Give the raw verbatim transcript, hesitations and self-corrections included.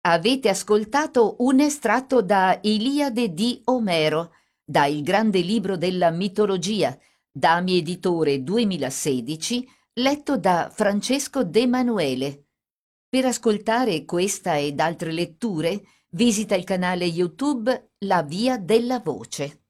Avete ascoltato un estratto da Iliade di Omero, da Il grande libro della mitologia, Dami Editore duemilasedici, letto da Francesco De Manuele. Per ascoltare questa ed altre letture, visita il canale YouTube La Via della Voce.